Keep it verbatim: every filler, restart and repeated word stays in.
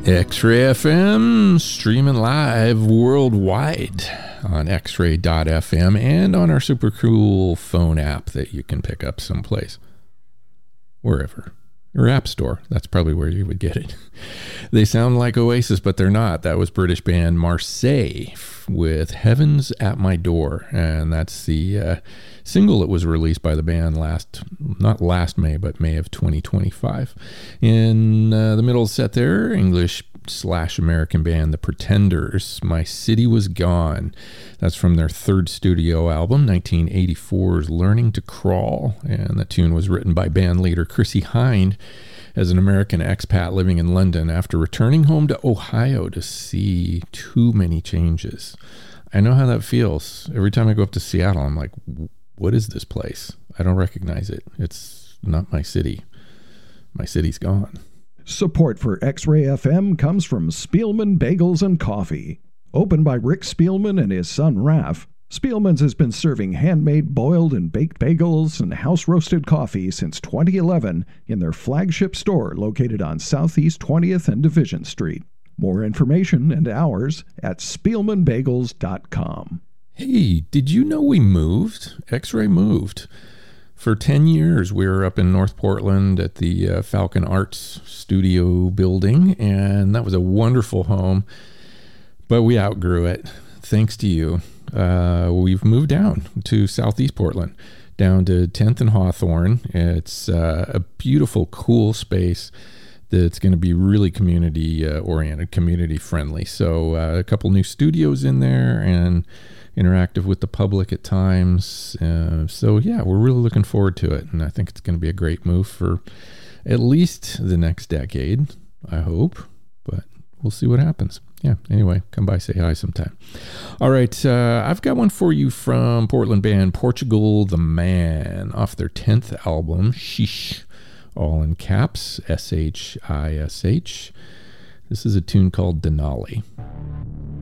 X-Ray F M, streaming live worldwide on x ray dot f m and on our super cool phone app that you can pick up someplace, wherever. Your app store, that's probably where you would get it. They sound like Oasis, but they're not. That was British band Marseille with Heaven's at My Door, and that's the uh, single that was released by the band last, not last May, but May of twenty twenty-five. In uh, the middle set there, English slash American band The Pretenders, My City Was Gone. That's from their third studio album, nineteen eighty-four's Learning to Crawl, and the tune was written by band leader Chrissie Hynde as an American expat living in London after returning home to Ohio to see too many changes. I know how that feels. Every time I go up to Seattle, I'm like, what is this place? I don't recognize it. It's not my city. My city's gone. Support for X-Ray F M comes from Spielman Bagels and Coffee. Opened by Rick Spielman and his son Raph, Spielman's has been serving handmade boiled and baked bagels and house-roasted coffee since twenty eleven in their flagship store located on Southeast twentieth and Division Street. More information and hours at spielman bagels dot com. Hey, did you know we moved? X-Ray moved. For ten years, we were up in North Portland at the uh, Falcon Arts Studio building, and that was a wonderful home, but we outgrew it. Thanks to you. Uh, we've moved down to Southeast Portland, down to tenth and Hawthorne. It's uh, a beautiful, cool space that's going to be really community uh, oriented, community friendly. So uh, a couple new studios in there and interactive with the public at times. Uh, so yeah, we're really looking forward to it. And I think it's going to be a great move for at least the next decade, I hope, but we'll see what happens. Yeah, anyway, come by, say hi sometime. All right, uh, I've got one for you from Portland band Portugal the Man off their tenth album, Shish, all in caps, S H I S H. This is a tune called Denali.